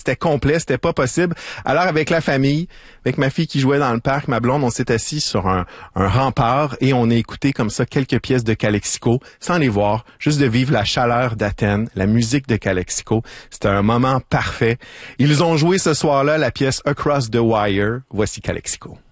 c'était complet, c'était pas possible. Alors avec la famille, avec ma fille qui jouait dans le parc, ma blonde, on s'est assis sur un rempart et on a écouté comme ça quelques pièces de Calexico, sans les voir, juste de vivre la chaleur d'Athènes, la musique de Calexico. C'était un moment parfait. Ils ont joué ce soir-là la pièce Across the Wire. Voici Calexico.